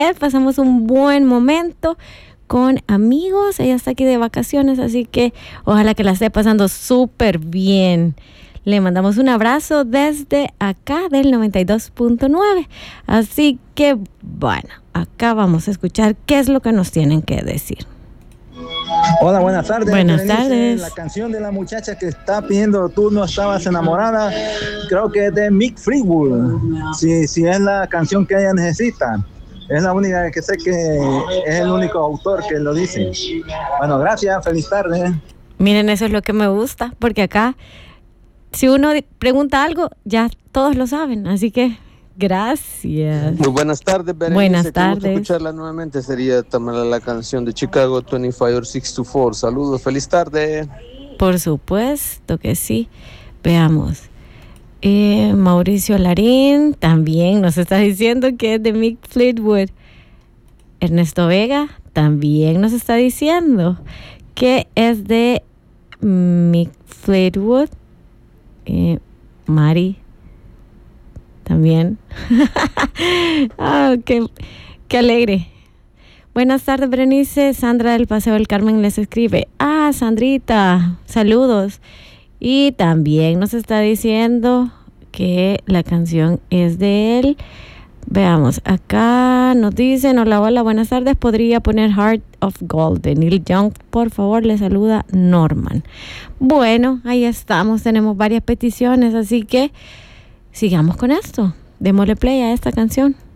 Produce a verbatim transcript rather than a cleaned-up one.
pasamos un buen momento con amigos. Ella está aquí de vacaciones, así que ojalá que la esté pasando súper bien. Le mandamos un abrazo desde acá del noventa y dos punto nueve. Así que, bueno, acá vamos a escuchar qué es lo que nos tienen que decir. Hola, buenas tardes. Buenas Berenice. tardes. La canción de la muchacha que está pidiendo Tú no estabas enamorada, creo que es de Mick Fleetwood. Si, si es la canción que ella necesita. Es la única que sé que es el único autor que lo dice. Bueno, gracias, feliz tarde. Miren, eso es lo que me gusta, porque acá, si uno pregunta algo, ya todos lo saben, así que gracias. Muy buenas tardes, Berenice. Buenas Qué gusto tardes. escucharla nuevamente. Sería Tamara la canción de Chicago veinticinco or six two four. Saludos, feliz tarde. Por supuesto que sí. Veamos. Eh, Mauricio Larín también nos está diciendo que es de Mick Fleetwood. Ernesto Vega también nos está diciendo que es de Mick Fleetwood. Eh, Mari también. Ah, qué, qué alegre. Buenas tardes, Berenice. Sandra del Paseo del Carmen les escribe. Ah, Sandrita, saludos. Y también nos está diciendo que la canción es de él. Veamos, acá nos dicen, hola, hola, buenas tardes. ¿Podría poner Heart of Gold de Neil Young? Por favor, le saluda Norman. Bueno, ahí estamos, tenemos varias peticiones, así que sigamos con esto. Démosle play a esta canción.